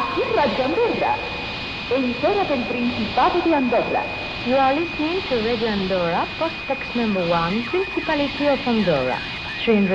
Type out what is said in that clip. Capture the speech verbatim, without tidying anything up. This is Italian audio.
Aquí Radio Andorra, emisora del Principado de Andorra. You are listening to Radio Andorra, post text number one, Principality of Andorra.